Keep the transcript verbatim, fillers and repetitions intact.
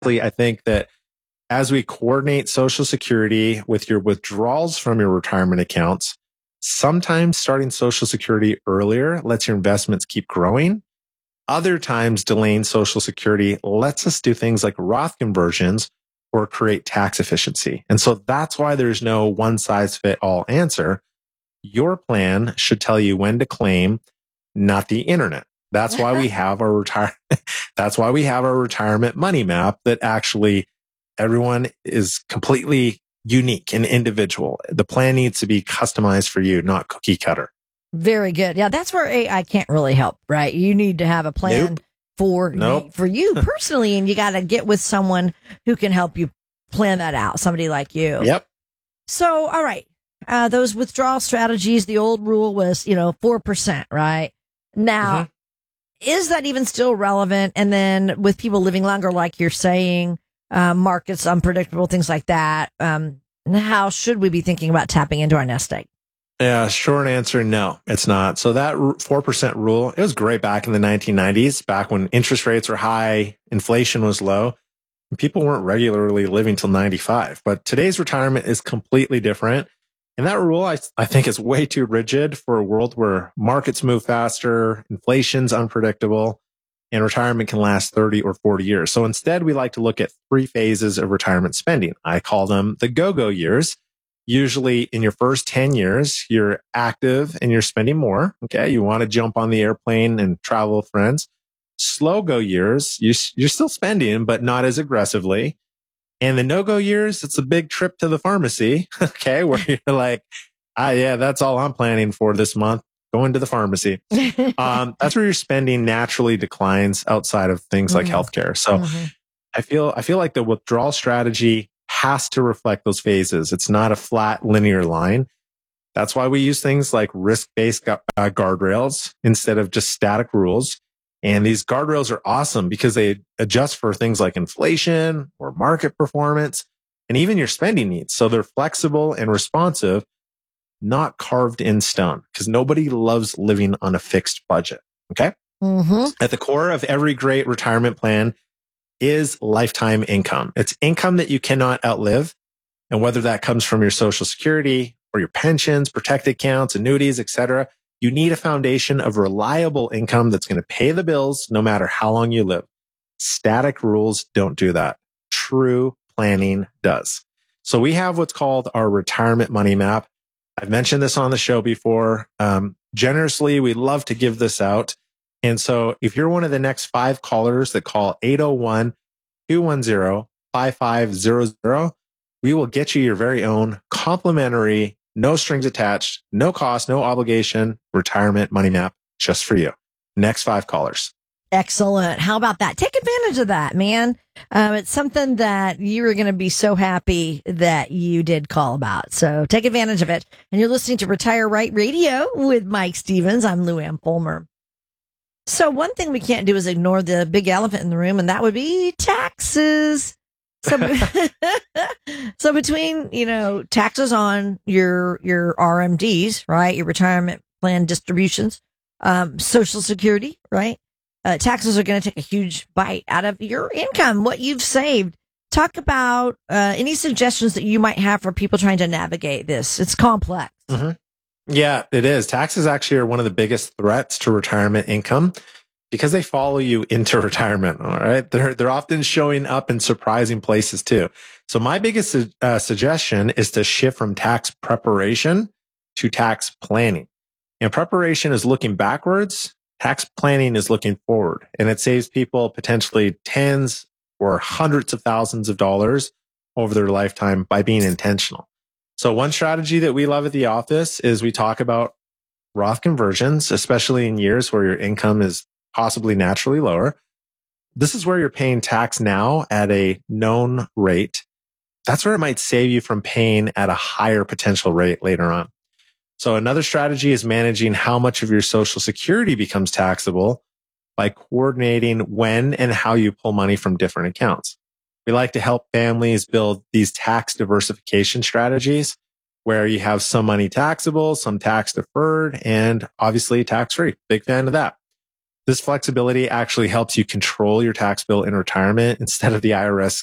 I think that as we coordinate Social Security with your withdrawals from your retirement accounts, sometimes starting Social Security earlier lets your investments keep growing. Other times, delaying Social Security lets us do things like Roth conversions or create tax efficiency. And so that's why there's no one size fit all answer. Your plan should tell you when to claim, not the internet. That's why we have our retire. That's why we have our retirement money map that actually everyone is completely unique and individual. The plan needs to be customized for you, not cookie cutter. Very good. Yeah, that's where A I can't really help, right? You need to have a plan Nope. for Nope. for you personally, and you got to get with someone who can help you plan that out. Somebody like you. Yep. So, all right, uh, those withdrawal strategies. The old rule was, you know, four percent, right? Now, Mm-hmm. is that even still relevant? And then with people living longer, like you're saying, uh, markets unpredictable, things like that. Um, how should we be thinking about tapping into our nest egg? Yeah, short answer, no, it's not. So that four percent rule, it was great back in the nineteen nineties, back when interest rates were high, inflation was low, and people weren't regularly living till ninety-five. But today's retirement is completely different. And that rule, I, I think, is way too rigid for a world where markets move faster, inflation's unpredictable, and retirement can last thirty or forty years. So instead, we like to look at three phases of retirement spending. I call them the go-go years. Usually in your first ten years, you're active and you're spending more. Okay. You want to jump on the airplane and travel with friends. Slow go years, you, you're still spending, but not as aggressively. And the no-go years, it's a big trip to the pharmacy. Okay. Where you're like, ah, yeah, that's all I'm planning for this month. Going to the pharmacy. Um, that's where your spending naturally declines outside of things like Mhm. healthcare. So Mhm. I feel, I feel like the withdrawal strategy has to reflect those phases. It's not a flat linear line. That's why we use things like risk-based gu- uh, guardrails instead of just static rules. And these guardrails are awesome because they adjust for things like inflation or market performance and even your spending needs. So they're flexible and responsive, not carved in stone, because nobody loves living on a fixed budget. Okay. Mhm. At the core of every great retirement plan is lifetime income. It's income that you cannot outlive. And whether that comes from your Social Security or your pensions, protected accounts, annuities, et cetera, you need a foundation of reliable income that's going to pay the bills no matter how long you live. Static rules don't do that. True planning does. So we have what's called our retirement money map. I've mentioned this on the show before. Um, generously, we love to give this out. And so if you're one of the next five callers that call eight oh one, two one zero, five five zero zero, we will get you your very own complimentary, no strings attached, no cost, no obligation retirement money map just for you. Next five callers. Excellent. How about that? Take advantage of that, man. Um, it's something that you are going to be so happy that you did call about. So take advantage of it. And you're listening to Retire Right Radio with Mike Stevens. I'm Lou Ann Fulmer. So one thing we can't do is ignore the big elephant in the room, and that would be taxes. So, so between, you know, taxes on your, your R M Ds, right? Your retirement plan distributions, um, Social Security, right? Uh, taxes are going to take a huge bite out of your income, what you've saved. Talk about, uh, any suggestions that you might have for people trying to navigate this. It's complex. Mm-hmm. Yeah, it is. Taxes actually are one of the biggest threats to retirement income because they follow you into retirement. All right. They're, they're often showing up in surprising places too. So my biggest uh, suggestion is to shift from tax preparation to tax planning. And preparation is looking backwards. Tax planning is looking forward, and it saves people potentially tens or hundreds of thousands of dollars over their lifetime by being intentional. So one strategy that we love at the office is we talk about Roth conversions, especially in years where your income is possibly naturally lower. This is where you're paying tax now at a known rate. That's where it might save you from paying at a higher potential rate later on. So another strategy is managing how much of your Social Security becomes taxable by coordinating when and how you pull money from different accounts. We like to help families build these tax diversification strategies where you have some money taxable, some tax deferred, and obviously tax free. Big fan of that. This flexibility actually helps you control your tax bill in retirement instead of the I R S